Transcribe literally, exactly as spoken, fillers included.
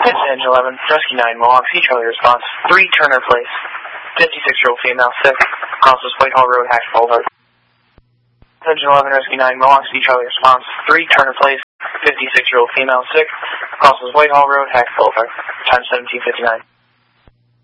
Engine eleven, Rescue nine, Mohawk, C Charlie response, three Turner Place, fifty-six-year-old female, sick, crosses Whitehall Road, Hack Boulevard. Engine eleven, Rescue nine, Mohawk, C Charlie response, three Turner Place, fifty-six-year-old female, sick, crosses Whitehall Road, Hack Boulevard. Time seventeen fifty-nine.